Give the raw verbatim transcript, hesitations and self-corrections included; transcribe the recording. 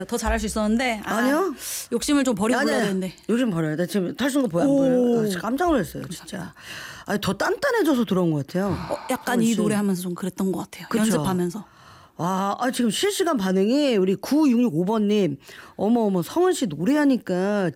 더 잘할 수 있었는데 아, 아니요. 욕심을 좀 버리고 아니야. 그래야 되는데. 요즘 버려요. 나 지금 탈순 거 보여 안 오. 보여요? 아, 진짜 깜짝 놀랐어요. 진짜. 아니, 더 단단해져서 들어온 것 같아요. 어, 약간 이 그렇지. 노래 하면서 좀 그랬던 것 같아요. 그쵸. 연습하면서. 와, 아, 지금 실시간 반응이 우리 구육육오 번님. 어머, 어머, 성은 씨 노래하니까